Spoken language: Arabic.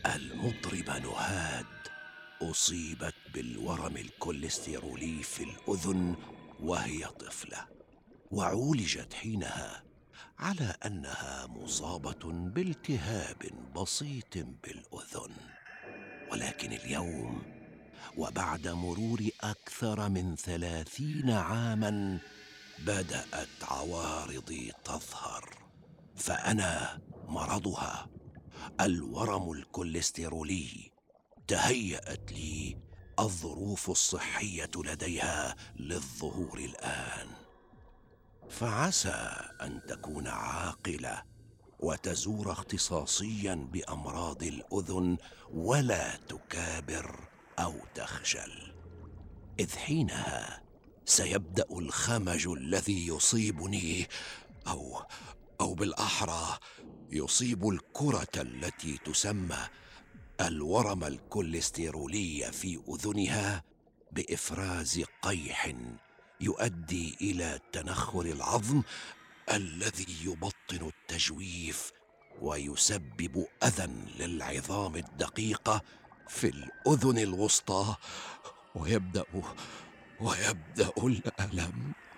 المطربة نهاد أصيبت بالورم الكوليسترولي في الأذن وهي طفلة، وعولجت حينها على أنها مصابة بالتهاب بسيط بالأذن. ولكن اليوم، وبعد مرور أكثر من 30 عاماً، بدأت عوارضي تظهر. فأنا مرضها، الورم الكوليسترولي. تهيأت لي الظروف الصحية لديها للظهور الآن. فعسى أن تكون عاقلة وتزور اختصاصيا بأمراض الأذن، ولا تكابر أو تخجل، إذ حينها سيبدأ الخمج الذي يصيبني، أو أو بالأحرى يصيب الكرة التي تسمى الورم الكوليسترولي في أذنها، بإفراز قيح يؤدي إلى تنخر العظم الذي يبطن التجويف ويسبب أذى للعظام الدقيقة في الأذن الوسطى. ويبدأ الألم.